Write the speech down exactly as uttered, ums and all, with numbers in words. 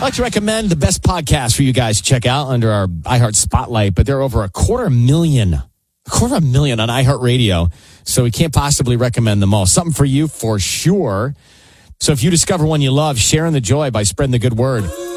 like to recommend the best podcast for you guys to check out under our iHeart Spotlight, but there are over a quarter million, a quarter of a million on iHeartRadio, so we can't possibly recommend them all. Something for you for sure. So if you discover one you love, sharing the joy by spreading the good word.